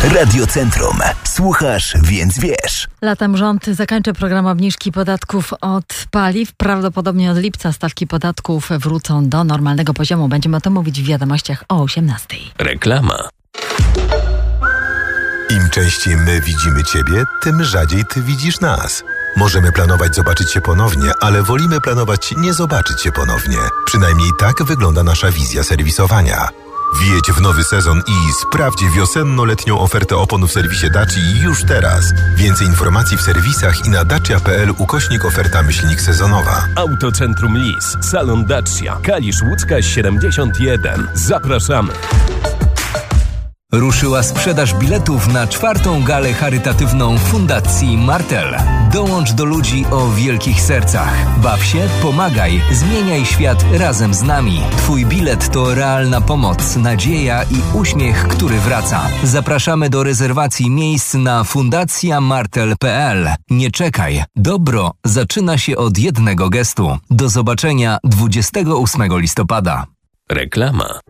Radio Centrum. Słuchasz, więc wiesz. Latem rząd zakończy program obniżki podatków od paliw. Prawdopodobnie od lipca stawki podatków wrócą do normalnego poziomu. Będziemy o tym mówić w wiadomościach o 18:00. Reklama. Im częściej my widzimy Ciebie, tym rzadziej Ty widzisz nas. Możemy planować zobaczyć się ponownie, ale wolimy planować nie zobaczyć się ponownie. Przynajmniej tak wygląda nasza wizja serwisowania. Wjedź w nowy sezon i sprawdź wiosenno-letnią ofertę opon w serwisie Dacia już teraz. Więcej informacji w serwisach i na dacia.pl/oferta-sezonowa. Autocentrum Lis, Salon Dacia, Kalisz Łódzka 71. Zapraszamy. Ruszyła sprzedaż biletów na 4. galę charytatywną Fundacji Martel. Dołącz do ludzi o wielkich sercach. Baw się, pomagaj, zmieniaj świat razem z nami. Twój bilet to realna pomoc, nadzieja i uśmiech, który wraca. Zapraszamy do rezerwacji miejsc na fundacjamartel.pl. Nie czekaj. Dobro zaczyna się od jednego gestu. Do zobaczenia 28 listopada. Reklama.